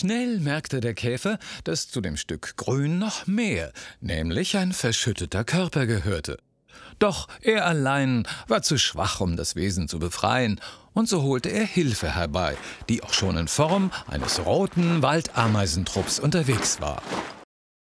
Schnell merkte der Käfer, dass zu dem Stück Grün noch mehr, nämlich ein verschütteter Körper gehörte. Doch er allein war zu schwach, um das Wesen zu befreien, und so holte er Hilfe herbei, die auch schon in Form eines roten Waldameisentrupps unterwegs war.